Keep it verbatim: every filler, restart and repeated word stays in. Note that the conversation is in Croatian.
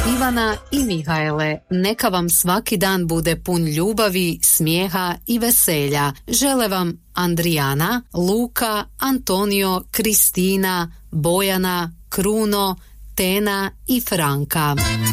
Ivana i Mihaele, neka vam svaki dan bude pun ljubavi, smijeha i veselja. Žele vam Andrijana, Luka, Antonio, Kristina, Bojana, Kruno, Tena i Franka.